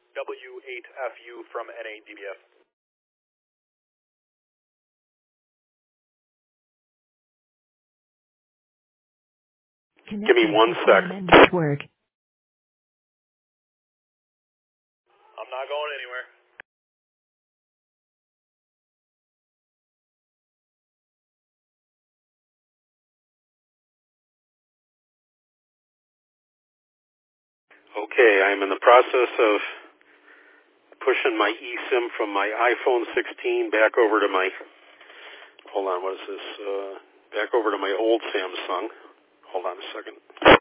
W8FU from NADBF. Give me 1 sec. Network. I'm not going anywhere. Okay, I'm in the process of pushing my eSIM from my iPhone 16 back over to my, hold on, what is this? Back over to my old Samsung. Hold on a second.